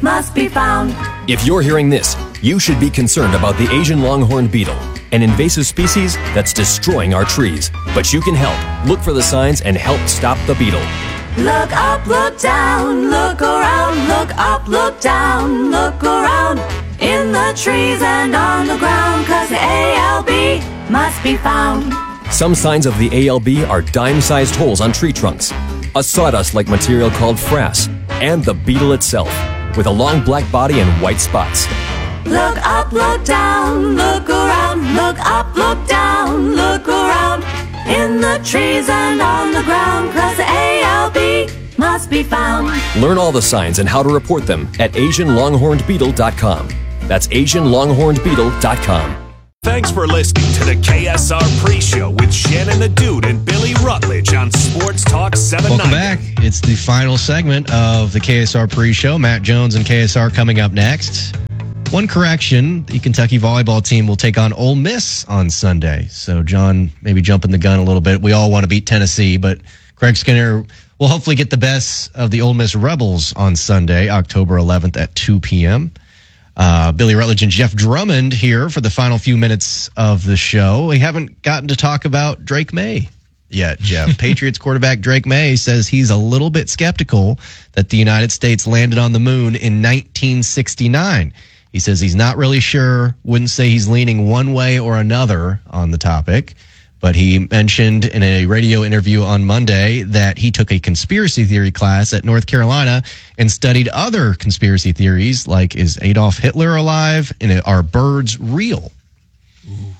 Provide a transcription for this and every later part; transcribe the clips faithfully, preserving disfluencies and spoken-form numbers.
must be found. If you're hearing this, you should be concerned about the Asian longhorn beetle, an invasive species that's destroying our trees. But you can help. Look for the signs and help stop the beetle. Look up, look down, look around, look up, look down, look around, in the trees and on the ground, 'cause the A L B must be found. Some signs of the A L B are dime-sized holes on tree trunks, a sawdust-like material called frass, and the beetle itself, with a long black body and white spots. Look up, look down, look around, look up, look down, look around, in the trees and on the ground, 'cause the A L B must be found. Learn all the signs and how to report them at Asian longhorned beetle dot com. That's Asian longhorned beetle dot com. Thanks for listening to the K S R Pre-Show with Shannon the Dude and Billy Rutledge on Sports Talk seven ninety. Welcome back. It's the final segment of the K S R Pre-Show. Matt Jones and K S R coming up next. One correction, the Kentucky volleyball team will take on Ole Miss on Sunday. So, John, maybe jumping the gun a little bit. We all want to beat Tennessee, but Craig Skinner will hopefully get the best of the Ole Miss Rebels on Sunday, October eleventh at two p.m. Uh, Billy Rutledge and Jeff Drummond here for the final few minutes of the show. We haven't gotten to talk about Drake May yet, Jeff. Patriots quarterback Drake May says he's a little bit skeptical that the United States landed on the moon in nineteen sixty-nine. He says he's not really sure, wouldn't say he's leaning one way or another on the topic, but he mentioned in a radio interview on Monday that he took a conspiracy theory class at North Carolina and studied other conspiracy theories like, is Adolf Hitler alive and are birds real? Ooh.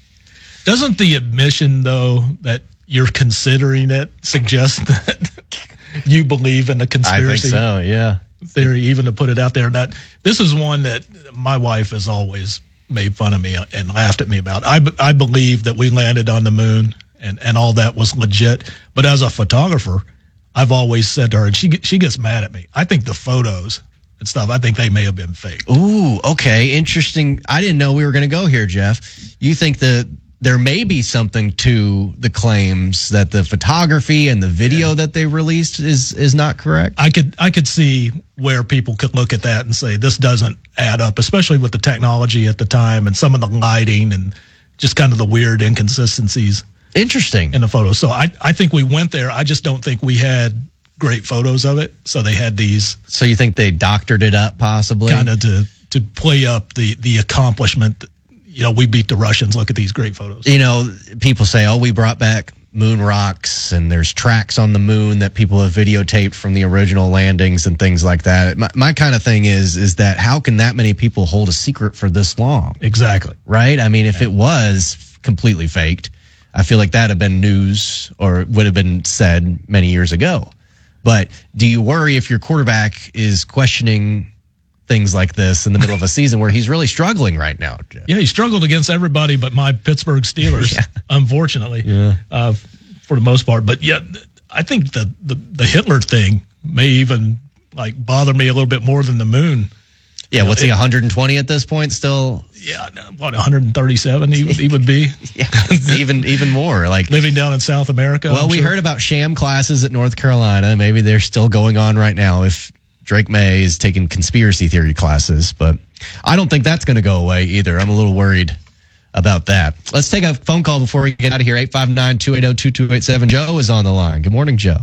Doesn't the admission, though, that you're considering it suggest that you believe in the conspiracy? I think so, yeah. Theory, even to put it out there. That this is one that my wife has always made fun of me and laughed at me about. I, I believe that we landed on the moon and, and all that was legit. But as a photographer, I've always said to her, and she she gets mad at me. I think the photos and stuff, I think they may have been fake. Ooh, okay, interesting. I didn't know we were going to go here, Jeff. You think that there may be something to the claims that the photography and the video yeah. that they released is is not correct? I could I could see where people could look at that and say this doesn't add up, especially with the technology at the time and some of the lighting and just kind of the weird inconsistencies. Interesting. In the photos. So I, I think we went there. I just don't think we had great photos of it. So they had these. So you think they doctored it up possibly? Kind of to, to play up the, the accomplishment. You know, we beat the Russians. Look at these great photos. You know, people say, oh, we brought back moon rocks and there's tracks on the moon that people have videotaped from the original landings and things like that. My, my kind of thing is, is that how can that many people hold a secret for this long? Exactly. Right? I mean, if it was completely faked, I feel like that would have been news or would have been said many years ago. But do you worry if your quarterback is questioning things like this in the middle of a season where he's really struggling right now? Jeff? Yeah, he struggled against everybody but my Pittsburgh Steelers, yeah. unfortunately, yeah. uh, for the most part. But yeah, I think the, the, the Hitler thing may even like bother me a little bit more than the moon. Yeah, you what's know, he, it, one hundred twenty at this point still? Yeah, what, one hundred thirty-seven he, he would be? Yeah, even even more. Like living down in South America. Well, I'm we sure. heard about sham classes at North Carolina. Maybe they're still going on right now if Drake May is taking conspiracy theory classes. But I don't think that's going to go away either. I'm a little worried about that. Let's take a phone call before we get out of here. eight five nine, two eight zero, two two eight seven. Joe is on the line. Good morning, Joe.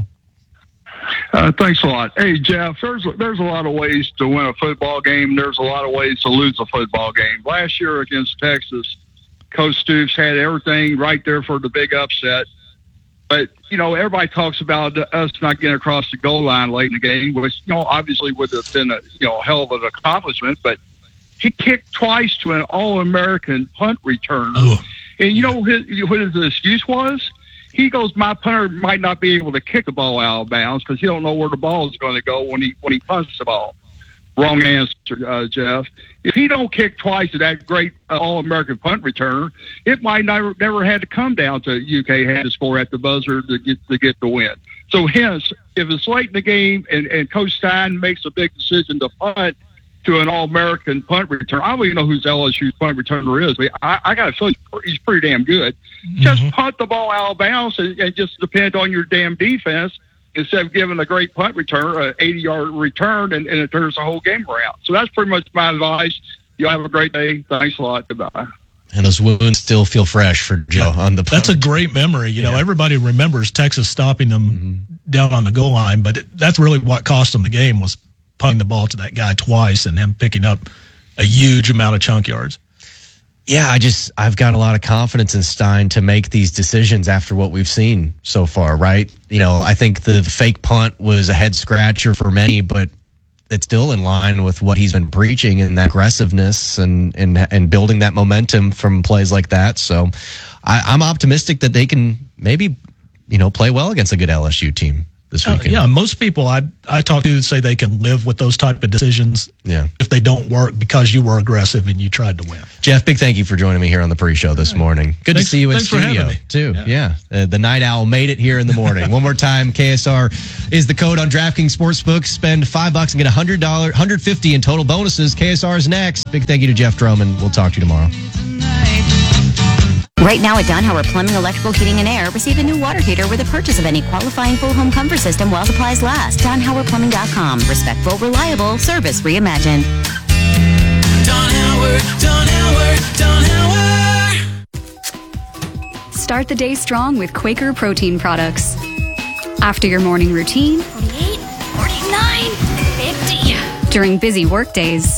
Uh, thanks a lot. Hey, Jeff, there's there's a lot of ways to win a football game. There's a lot of ways to lose a football game. Last year against Texas, Coach Stoops had everything right there for the big upset. But, you know, everybody talks about us not getting across the goal line late in the game, which, you know, obviously would have been a, you know, hell of an accomplishment. But he kicked twice to an All-American punt return. Oh. And you know his, what his excuse was? He goes, my punter might not be able to kick the ball out of bounds because he don't know where the ball is going to go when he when he punts the ball. Wrong answer, uh, Jeff. If he don't kick twice at that great uh, All-American punt return, it might never never had to come down to U K had to score at the buzzer to get to get the win. So hence, if it's late in the game and, and Coach Stein makes a big decision to punt to an All-American punt return, I don't even know who L S U's punt returner is, but I, I got to feel he's pretty damn good. Mm-hmm. Just punt the ball out of bounds and, and just depend on your damn defense instead of giving a great punt return, an eighty-yard return, and, and it turns the whole game around. So that's pretty much my advice. You have a great day. Thanks a lot. Goodbye. And those wounds still feel fresh for Joe on the punt. That's a great memory. You know, Yeah. everybody remembers Texas stopping them Mm-hmm. down on the goal line, but it, that's really what cost them the game was punting the ball to that guy twice and him picking up a huge amount of chunk yards. Yeah, I just, I've got a lot of confidence in Stein to make these decisions after what we've seen so far, right? You know, I think the fake punt was a head scratcher for many, but it's still in line with what he's been preaching and that aggressiveness and and and building that momentum from plays like that. So I, I'm optimistic that they can maybe, you know, play well against a good L S U team this Uh, weekend. yeah, most people I I talk to say they can live with those type of decisions Yeah. if they don't work because you were aggressive and you tried to win. Jeff, big thank you for joining me here on the pre-show this morning. Good Thanks- to see you in thanks for studio, having me. too. Yeah. Yeah, Uh, the Night Owl made it here in the morning. One more time, K S R is the code on DraftKings Sportsbook. Spend five bucks and get one hundred dollars, one hundred fifty in total bonuses. K S R is next. Big thank you to Jeff Drummond. We'll talk to you tomorrow. Right now at Dunhauer Plumbing, Electrical, Heating, and Air, receive a new water heater with a purchase of any qualifying full home comfort system while supplies last. Dunhauer Plumbing dot com. Respectful, reliable, service reimagined. Don Howard, Don Howard, Don Howard. Start the day strong with Quaker protein products. After your morning routine, forty-eight, forty-nine, fifty. during busy work days,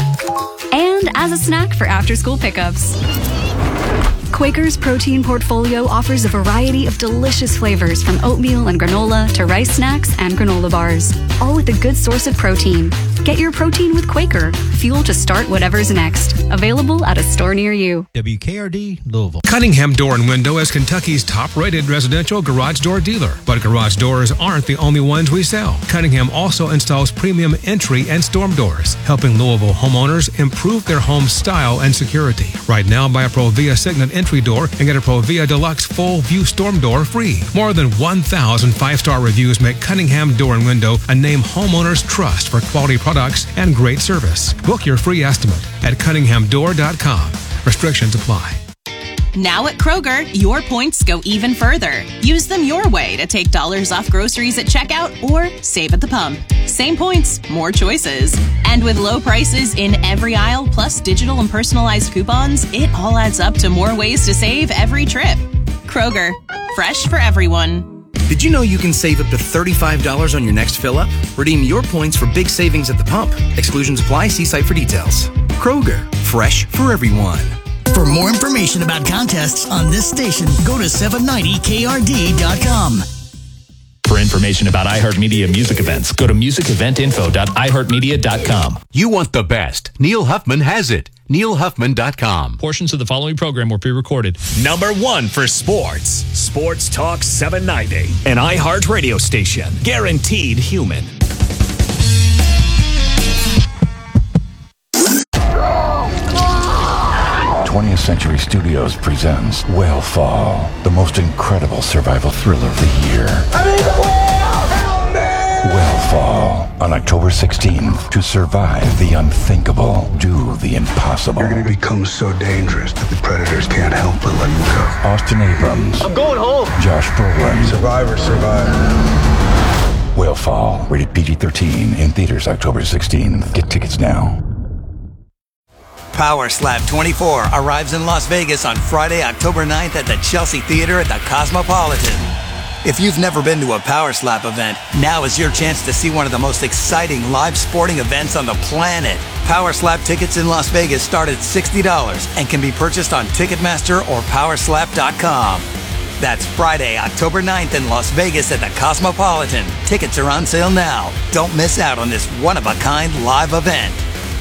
and as a snack for after-school pickups. Quaker's protein portfolio offers a variety of delicious flavors from oatmeal and granola to rice snacks and granola bars, all with a good source of protein. Get your protein with Quaker, fuel to start whatever's next. Available at a store near you. W K R D, Louisville. Cunningham Door and Window is Kentucky's top-rated residential garage door dealer. But garage doors aren't the only ones we sell. Cunningham also installs premium entry and storm doors, helping Louisville homeowners improve their home style and security. Right now, buy a Provia Signet entry door and get a Provia Deluxe full view storm door free. More than one thousand five-star reviews make Cunningham Door and Window a name homeowners trust for quality products and great service. Book your free estimate at cunningham door dot com. Restrictions apply. Now at Kroger, your points go even further. Use them your way to take dollars off groceries at checkout or save at the pump. Same points, more choices. And with low prices in every aisle, plus digital and personalized coupons, it all adds up to more ways to save every trip. Kroger, fresh for everyone. Did you know you can save up to thirty-five dollars on your next fill-up? Redeem your points for big savings at the pump. Exclusions apply. See site for details. Kroger, fresh for everyone. For more information about contests on this station, go to seven ninety K R D dot com. For information about iHeartMedia music events, go to music event info dot i heart media dot com. You want the best. Neil Huffman has it. neil huffman dot com. Portions of the following program were pre-recorded. Number one for sports. Sports Talk seven ninety. An iHeart radio station. Guaranteed human. twentieth Century Studios presents Whale Fall, the most incredible survival thriller of the year. I need the whale! Help me! Whale Fall, on October sixteenth. To survive the unthinkable, do the impossible. You're going to become so dangerous that the predators can't help but let you go. Austin Abrams. I'm going home. Josh Brolin. Survivor, survivor. Whale Fall, rated P G thirteen, in theaters October sixteenth. Get tickets now. Power Slap twenty-four arrives in Las Vegas on Friday, October ninth at the Chelsea Theater at the Cosmopolitan. If you've never been to a Power Slap event, now is your chance to see one of the most exciting live sporting events on the planet. Power Slap tickets in Las Vegas start at sixty dollars and can be purchased on Ticketmaster or power slap dot com. That's Friday, October ninth in Las Vegas at the Cosmopolitan. Tickets are on sale now. Don't miss out on this one-of-a-kind live event.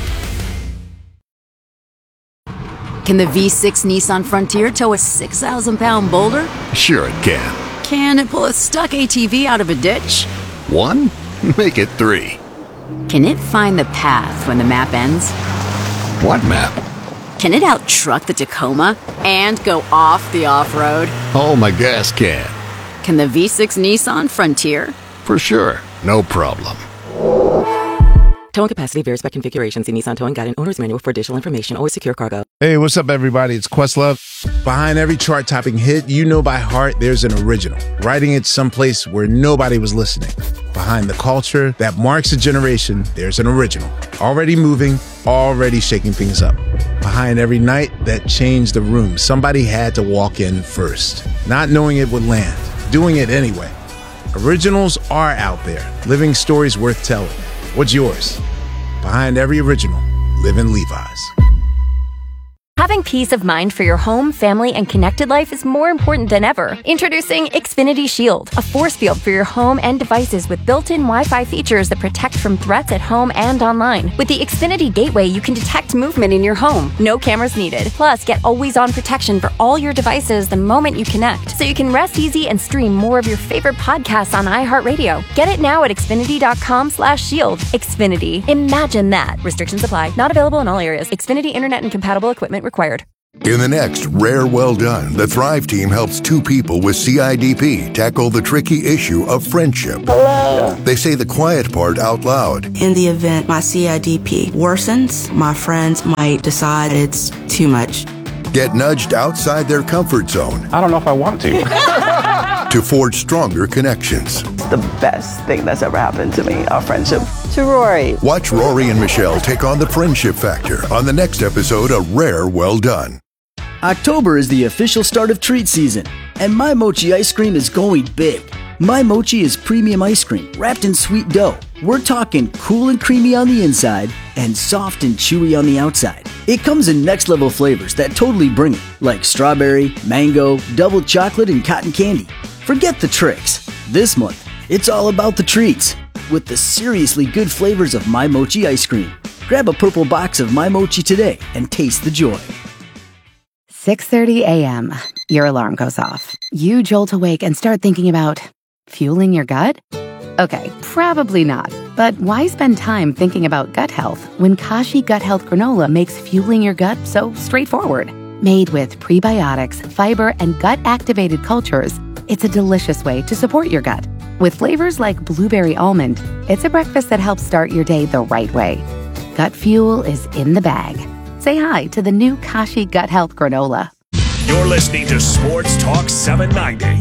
Can the V six Nissan Frontier tow a six thousand pound boulder? Sure it can. Can it pull a stuck A T V out of a ditch? One? Make it three. Can it find the path when the map ends? What map? Can it out-truck the Tacoma and go off the off-road? Oh, my gas can. Can the V six Nissan Frontier? For sure. No problem. Towing capacity varies by configuration. See Nissan Towing Guide and Owner's Manual for additional information. Always secure cargo. Hey, what's up, everybody? It's Questlove. Behind every chart-topping hit you know by heart, there's an original. Writing it someplace where nobody was listening. Behind the culture that marks a generation, there's an original. Already moving, already shaking things up. Behind every night that changed the room, somebody had to walk in first. Not knowing it would land, doing it anyway. Originals are out there, living stories worth telling. What's yours? Behind every original, live in Levi's. Having peace of mind for your home, family, and connected life is more important than ever. Introducing Xfinity Shield, a force field for your home and devices with built-in Wi-Fi features that protect from threats at home and online. With the Xfinity Gateway, you can detect movement in your home. No cameras needed. Plus, get always-on protection for all your devices the moment you connect, so you can rest easy and stream more of your favorite podcasts on iHeartRadio. Get it now at Xfinity.com slash shield. Xfinity. Imagine that. Restrictions apply. Not available in all areas. Xfinity Internet and compatible equipment required. In the next Rare Well Done, the Thrive team helps two people with C I D P tackle the tricky issue of friendship. Hello. They say the quiet part out loud. In the event my C I D P worsens, my friends might decide it's too much. Get nudged outside their comfort zone. I don't know if I want to. To forge stronger connections. It's the best thing that's ever happened to me, our friendship. To Rory. Watch Rory and Michelle take on the friendship factor on the next episode of Rare Well Done. October is the official start of treat season, and My Mochi ice cream is going big. My Mochi is premium ice cream wrapped in sweet dough. We're talking cool and creamy on the inside and soft and chewy on the outside. It comes in next level flavors that totally bring it, like strawberry, mango, double chocolate, and cotton candy. Forget the tricks. This month, it's all about the treats with the seriously good flavors of My Mochi ice cream. Grab a purple box of My Mochi today and taste the joy. six thirty a.m. Your alarm goes off. You jolt awake and start thinking about fueling your gut? Okay, probably not. But why spend time thinking about gut health when Kashi Gut Health Granola makes fueling your gut so straightforward? Made with prebiotics, fiber, and gut-activated cultures, it's a delicious way to support your gut. With flavors like blueberry almond, it's a breakfast that helps start your day the right way. Gut fuel is in the bag. Say hi to the new Kashi Gut Health Granola. You're listening to Sports Talk seven ninety.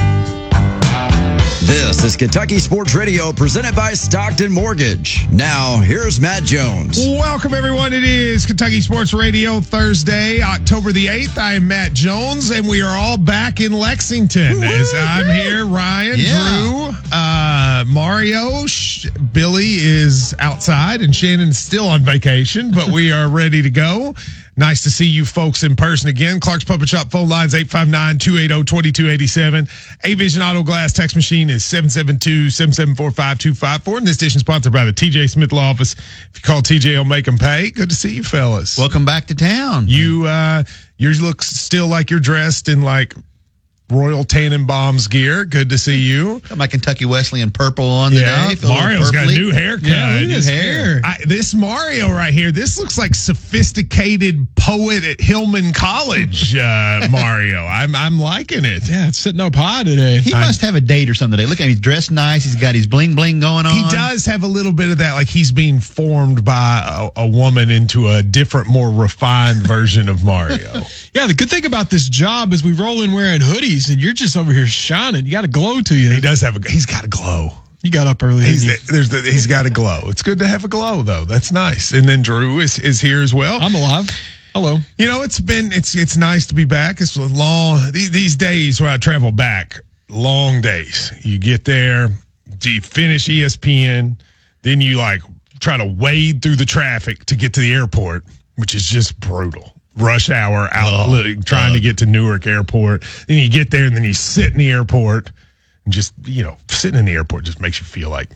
This is Kentucky Sports Radio, presented by Stockton Mortgage. Now, here's Matt Jones. Welcome, everyone. It is Kentucky Sports Radio, Thursday, October the eighth. I am Matt Jones, and we are all back in Lexington. Woo-hoo! As I'm here, Ryan, yeah. Drew, uh, Mario, Sh- Billy is outside, and Shannon's still on vacation, but we are ready to go. Nice to see you folks in person again. Clark's Puppet Shop phone lines eight five nine, two eight zero, two two eight seven. A-Vision Auto Glass text machine is seven seven two, seven seven four, five two five four. And this edition sponsored by the T J Smith Law Office. If you call T J, he'll make them pay. Good to see you, fellas. Welcome back to town. You, uh, yours looks still like you're dressed in like Royal Tannenbaum's gear. Good to see you. Got my Kentucky Wesleyan purple on yeah, today. Mario's got a new haircut. Yeah, look at his hair. I, this Mario right here, this looks like sophisticated poet at Hillman College, uh, Mario. I'm I'm liking it. Yeah, it's sitting up high today. He I'm, must have a date or something today. Look at him. He's dressed nice. He's got his bling bling going on. He does have a little bit of that, like he's being formed by a, a woman into a different, more refined version of Mario. Yeah, the good thing about this job is we roll in wearing hoodies, and you're just over here shining. You got a glow to you. He does have a. He's got a glow. You got up early. He's the, there's the, he's got a glow. It's good to have a glow, though. That's nice. And then Drew is is here as well. I'm alive. Hello. You know, it's been it's it's nice to be back. It's a long these, these days when I travel back, long days. You get there, you finish E S P N, then you like try to wade through the traffic to get to the airport, which is just brutal. Rush hour out oh, trying uh, to get to Newark Airport. Then you get there and then you sit in the airport and just, you know, sitting in the airport just makes you feel like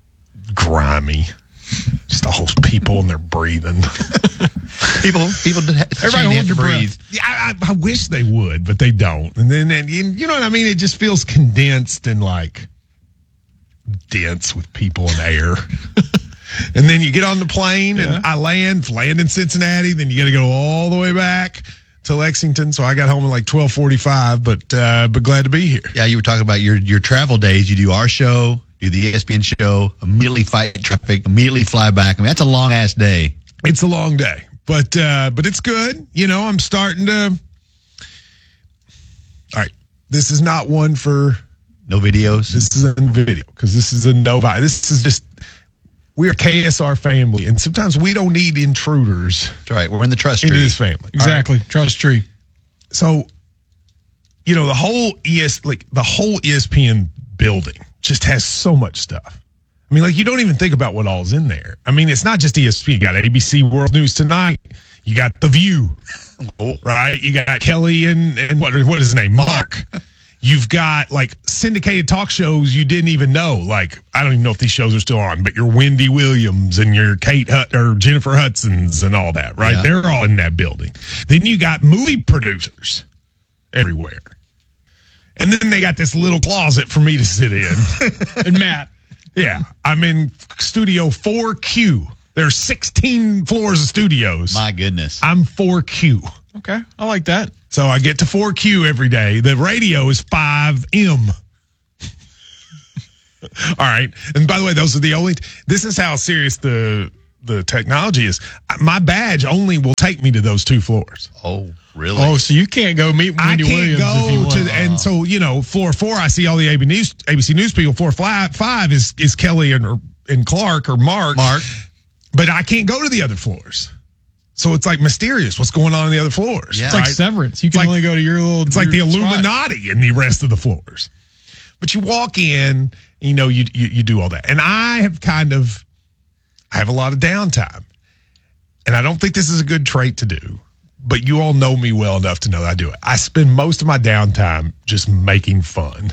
grimy. Just all those people and they're breathing. people, people, everybody have to breathe. Yeah, I, I wish they would, but they don't. And then, and you know what I mean? It just feels condensed and like dense with people and air. And then you get on the plane yeah. and I land, land in Cincinnati. Then you got to go all the way back to Lexington. So I got home at like twelve forty-five, but uh, but glad to be here. Yeah, you were talking about your your travel days. You do our show, do the E S P N show, immediately fight traffic, immediately fly back. I mean, that's a long ass day. It's a long day, but uh, but it's good. You know, I'm starting to. All right, this is not one for no videos. This is a video because this is a no. This is just we're a K S R family, and sometimes we don't need intruders. That's right. We're in the trust tree. Into this family, exactly. Right? Trust tree. So, you know, the whole E S like the whole E S P N building just has so much stuff. I mean, like, you don't even think about what all's in there. I mean, it's not just E S P N. You got A B C World News Tonight. You got The View, right? You got Kelly and, and what, what is his name? Mark. You've got, like, syndicated talk shows you didn't even know. Like, I don't even know if these shows are still on, but your Wendy Williams and your Kate Hut or Jennifer Hudson's and all that, right? Yeah. They're all in that building. Then you got movie producers everywhere. And then they got this little closet for me to sit in. And Matt. Yeah, I'm in Studio four Q. There's sixteen floors of studios. My goodness. I'm four Q. Okay, I like that. So I get to four Q every day. The radio is five M. All right. And by the way, those are the only, this is how serious the the technology is. My badge only will take me to those two floors. Oh, really? Oh, so you can't go meet Wendy Williams. I can't if you go want. to, oh. And so, you know, floor four, I see all the A B C News, A B C News people. Floor five, five is, is Kelly and, and Clark or Mark. Mark. But I can't go to the other floors. So it's like mysterious what's going on in the other floors. Yeah. It's right? like Severance. You can like, only go to your little It's like the spot. Illuminati in the rest of the floors. But you walk in, you know, you, you you do all that. And I have kind of, I have a lot of downtime. And I don't think this is a good trait to do, but you all know me well enough to know that I do it. I spend most of my downtime just making fun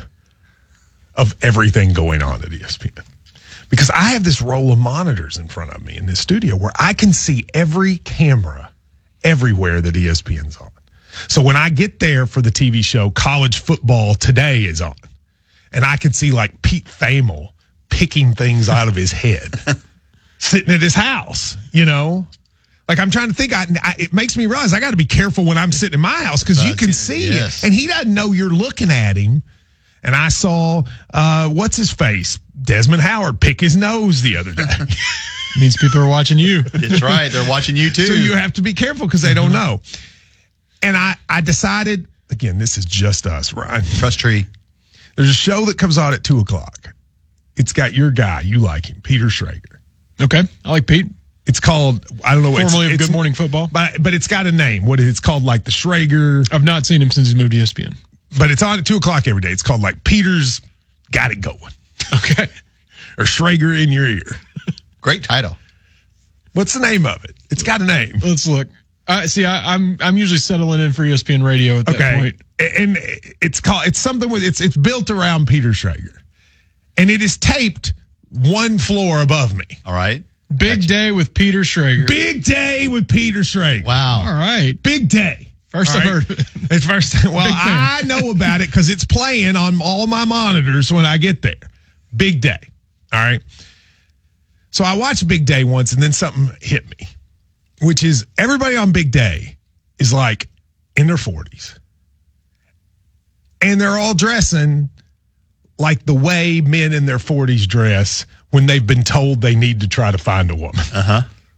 of everything going on at E S P N. Because I have this roll of monitors in front of me in this studio where I can see every camera everywhere that E S P N's on. So when I get there for the T V show, College Football Today is on. And I can see like Pete Thamel picking things out of his head, sitting at his house, you know? Like, I'm trying to think, I, I, it makes me realize I got to be careful when I'm sitting in my house because you can see yes. it. And he doesn't know you're looking at him. And I saw, uh, what's his face? Desmond Howard pick his nose the other day. Means people are watching you. That's right. They're watching you too. So you have to be careful because they don't know. And I, I decided, again, this is just us, Ryan. Trust tree. There's a show that comes on at two o'clock. It's got your guy. You like him, Peter Schrager. Okay. I like Pete. It's called, I don't know what Formerly it's, of it's, Uh, Good Morning Football. But, but it's got a name. What is it? It's called like the Schrager. I've not seen him since he's moved to E S P N. But it's on at two o'clock every day. It's called like Peter's Got It Going. Okay. Or Schrager in Your Ear. Great title. What's the name of it? It's got a name. Let's look. Uh, see, I, I'm I'm usually settling in for E S P N Radio at that okay. point. And it's called, it's something with, it's it's built around Peter Schrager. And it is taped one floor above me. All right. Big gotcha. Day with Peter Schrager. Big day with Peter Schrager. Wow. All right. Big day. First right? I heard of it. It's first. Well, I know about it because it's playing on all my monitors when I get there. Big day. All right. So I watched Big Day once and then something hit me, which is everybody on Big Day is like in their forties. And they're all dressing like the way men in their forties dress when they've been told they need to try to find a woman. Uh-huh.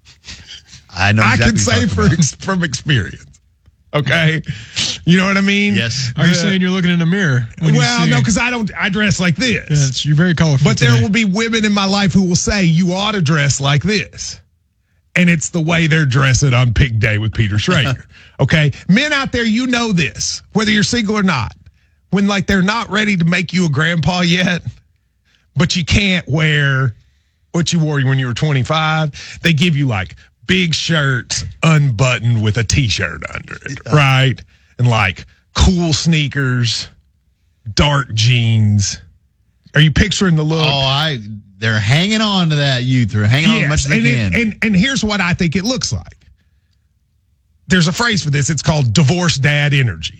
I know exactly I can say for ex- from experience. Okay? You know what I mean? Yes. Are you uh, saying you're looking in a mirror? When well, you no, because I don't, I dress like this. Yes, you're very colorful But today. there will be women in my life who will say, you ought to dress like this. And it's the way they're dressing on Big Day with Peter Schrager. Okay? Men out there, you know this, whether you're single or not. When like they're not ready to make you a grandpa yet, but you can't wear what you wore when you were twenty-five, they give you like big shirts unbuttoned with a t-shirt under it, right? And like cool sneakers, dark jeans. Are you picturing the look? Oh, I they're hanging on to that youth. They're hanging yes, on as much as they and can. It, and, and here's what I think it looks like. There's a phrase for this. It's called divorce dad energy.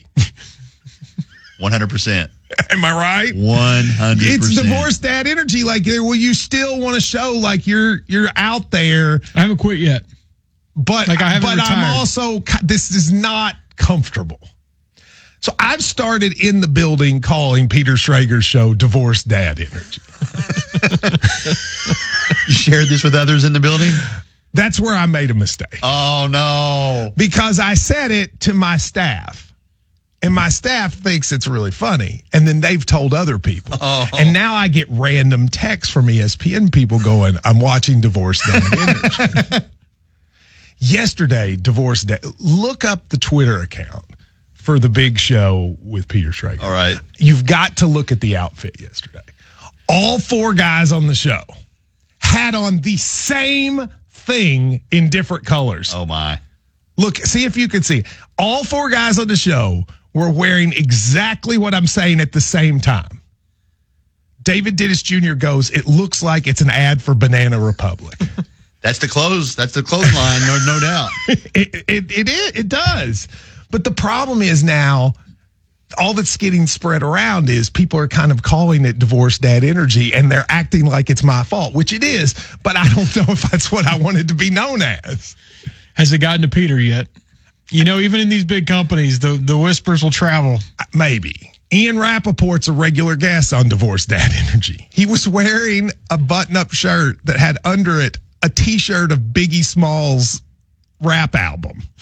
one hundred percent. Am I right? one hundred percent. It's divorce dad energy. Like, well, you still want to show like you're you're out there. I haven't quit yet. But, like I haven't but retired. I'm also, this is not comfortable. So I've started in the building calling Peter Schrager's show Divorce Dad Energy. You shared this with others in the building? That's where I made a mistake. Oh, no. Because I said it to my staff. And my staff thinks it's really funny. And then they've told other people. Oh. And now I get random texts from E S P N people going, I'm watching Divorce Dad Energy. Yesterday, Divorce Dad. Look up the Twitter account for the big show with Peter Schrager. All right. You've got to look at the outfit yesterday. All four guys on the show had on the same thing in different colors. Oh, my. Look, see if you can see. All four guys on the show were wearing exactly what I'm saying at the same time. David Dennis Junior goes, it looks like it's an ad for Banana Republic. That's the clothes. That's the clothesline, no, no doubt. it, it, it is. It does. But the problem is now, all that's getting spread around is people are kind of calling it Divorce Dad Energy, and they're acting like it's my fault, which it is. But I don't know if that's what I wanted to be known as. Has it gotten to Peter yet? You know, even in these big companies, the, the whispers will travel. Maybe. Ian Rappaport's a regular guest on Divorce Dad Energy. He was wearing a button-up shirt that had under it a T-shirt of Biggie Smalls' rap album.